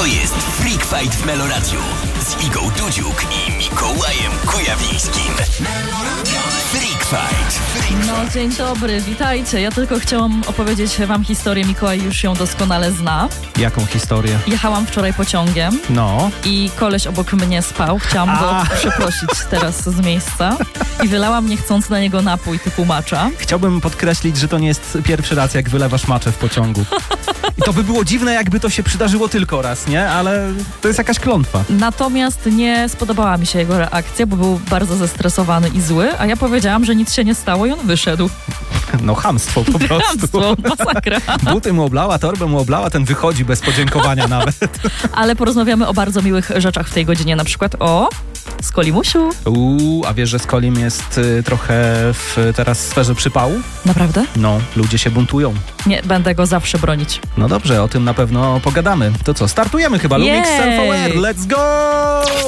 To jest Freak Fight w Meloradiu z Igą Dudziuk i Mikołajem Kujawińskim. Freak Fight. No, dzień dobry, witajcie. Ja tylko chciałam opowiedzieć wam historię, Mikołaj już ją doskonale zna. Jaką historię? Jechałam wczoraj pociągiem i koleś obok mnie spał. Chciałam go przeprosić teraz z miejsca i wylałam niechcący na niego napój typu matcha. Chciałbym podkreślić, że to nie jest pierwszy raz, jak wylewasz maczę w pociągu. I to by było dziwne, jakby to się przydarzyło tylko raz, nie? Ale to jest jakaś klątwa. Natomiast nie spodobała mi się jego reakcja, bo był bardzo zestresowany i zły, a ja powiedziałam, że nic się nie stało i on wyszedł. No chamstwo po prostu. Chamstwo, masakra. Buty mu oblała, torbę mu oblała, ten wychodzi bez podziękowania nawet. Ale porozmawiamy o bardzo miłych rzeczach w tej godzinie, na przykład o Skolimusiu. A wiesz, że Skolim jest trochę w teraz sferze przypału? Naprawdę? No, ludzie się buntują. Nie, będę go zawsze bronić. No dobrze, o tym na pewno pogadamy. To co, startujemy chyba. Lumix Self-Aware, let's go!